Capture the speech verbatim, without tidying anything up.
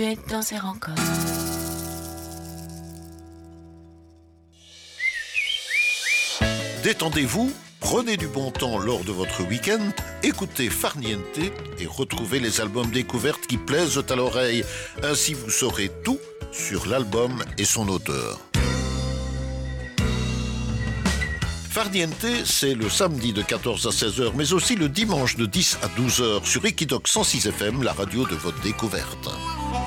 es dans ses rencontres. Détendez-vous, prenez du bon temps lors de votre week-end, écoutez Farniente et retrouvez les albums découvertes qui plaisent à l'oreille. Ainsi vous saurez tout sur l'album et son auteur. Farniente, c'est le samedi de quatorze à seize heures, mais aussi le dimanche de dix à douze heures sur Equidoc cent six F M, la radio de votre découverte.